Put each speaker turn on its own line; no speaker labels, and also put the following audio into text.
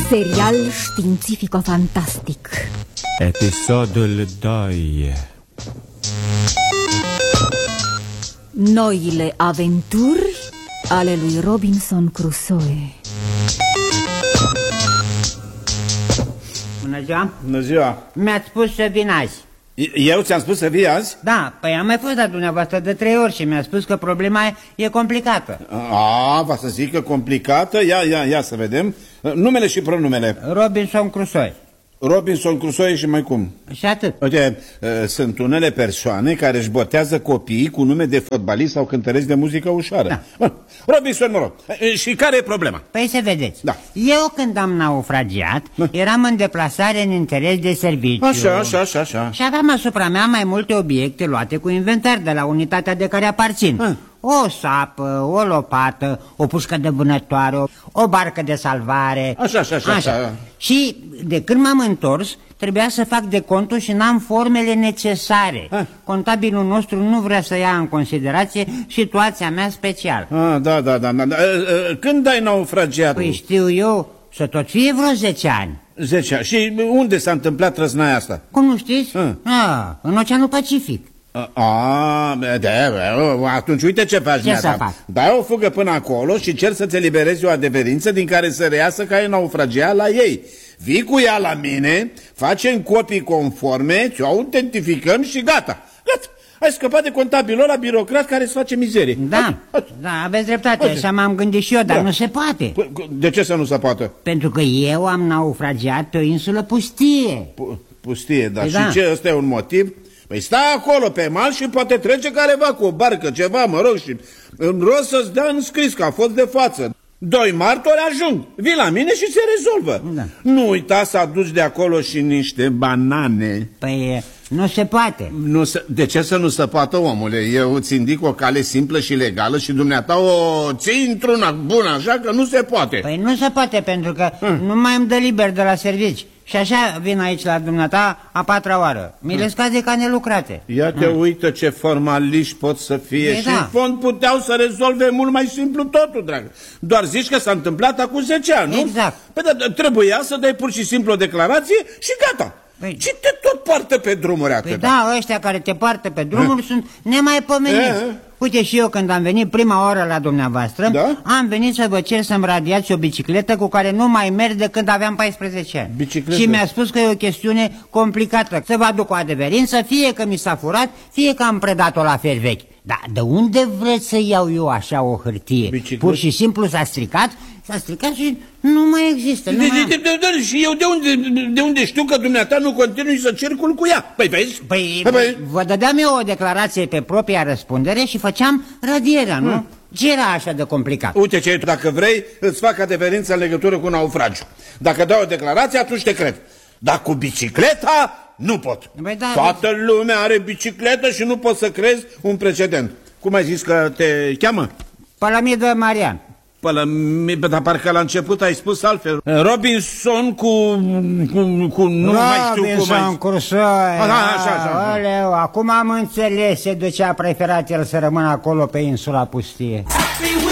Serial științifico-fantastic.
Episodul 2.
Noile aventuri ale lui Robinson Crusoe.
Bună ziua!
Bună ziua!
Mi-ați spus să vin azi.
Eu ți-am spus să vii azi?
Da, păi am mai fost la dumneavoastră de 3 ori și mi-a spus că problema e complicată.
Va să zic că complicată? Ia să vedem. Numele și pronumele.
Robinson Crusoe.
Robinson Crusoe și mai cum?
Și atât.
Uite, sunt unele persoane care își botează copiii cu nume de fotbalist sau cântăreți de muzică ușoară.
Da.
Bun, Robinson, mă rog. Și care e problema?
Păi să vedeți.
Da.
Eu când am naufragiat, eram în deplasare în interes de serviciu.
Așa.
Și aveam asupra mea mai multe obiecte luate cu inventar de la unitatea de care aparțin. O sapă, o lopată, o pușcă de vânătoare, o barcă de salvare.
Așa.
Și de când m-am întors, trebuia să fac decontul și n-am formele necesare. Contabilul nostru nu vrea să ia în considerație situația mea specială.
Da. Când ai naufragiat?
Păi știu eu, să tot fie vreo 10 ani.
10 ani. Și unde s-a întâmplat răznaia asta?
Cum nu știți? În Oceanul Pacific.
Atunci uite ce faci.
Ce să fac?
Dai o fugă până acolo și cer să-ți eliberezi o adeverință din care să reiasă că ai naufragiat la ei. Vii cu ea la mine, facem copii conforme, ți-o autentificăm și gata. Ai scăpat de contabilul ăla birocrat care îți face mizerie.
Da, aveți dreptate, așa m-am gândit și eu, dar nu se poate.
De ce să nu se poată?
Pentru că eu am naufragiat pe o insulă pustie.
Pustie, da.
Păi
și ce, ăsta e un motiv? Păi stai acolo pe mal și poate trece careva cu o barcă, ceva, mă rog, și în rost să-ți dea înscris că a fost de față. 2 martori ajung, vii la mine și se rezolvă. Nu uita să aduci de acolo și niște banane.
Păi nu se poate.
De ce să nu se poată, omule? Eu îți indic o cale simplă și legală și dumneata o ții într-una bună, așa că nu se poate.
Păi nu se poate pentru că nu mai îmi dă liber de la servici. Și așa vin aici la dumneata a 4-a oară. Mi le scade ca nelucrate.
Ia te uită ce formaliști pot să fie. Și în fond puteau să rezolve mult mai simplu totul, dragă. Doar zici că s-a întâmplat acum 10 ani, nu?
Exact.
Păi trebuia să dai pur și simplu o declarație și gata. Și te tot poartă pe drumuri atâta.
Păi da, ăștia care te poartă pe drumuri sunt nemaipomeniți. Uite, și eu când am venit prima oră la dumneavoastră, am venit să vă cer să-mi radiați o bicicletă cu care nu mai merg de când aveam 14 ani.
Bicicletă? Și
mi-a spus că e o chestiune complicată. Să vă aduc o adeverință, fie că mi s-a furat, fie că am predat-o la fel vechi. Dar de unde vreți să iau eu așa o hârtie?
Bicicletă?
Pur și simplu s-a stricat și nu mai există.
Și eu de unde știu că dumneata nu continui să circul cu ea? Păi vezi?
Păi vă dădeam eu o declarație pe propria răspundere și făceam radierea, nu? Ce era așa de complicat?
Uite ce, dacă vrei, îți fac adeverință în legătură cu naufragiu. Dacă dau o declarație, atunci te cred. Dar cu bicicleta nu pot. Toată lumea are bicicletă și nu pot să crezi un precedent. Cum ai zis că te cheamă?
Pălămidă Marian.
Dar parcă la început ai spus altfel. Robinson cu nu mai știu cum ai...
Robinson Crusoe.
Așa.
Acum am înțeles de ce a preferat el să rămână acolo pe insula pustie.